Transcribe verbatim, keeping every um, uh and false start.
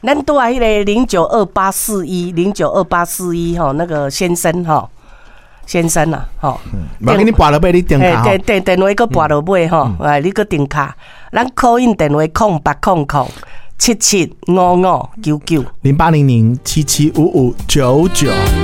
咱拄啊迄个零九二八四一零九二八四一吼，那个先生吼。先生啊，吼， 我给你拨落尾，你定卡电电电话搁拨落尾吼，哎，你搁定卡，咱 call in 电话空八空空七七五五九九零八零零七七五五九九。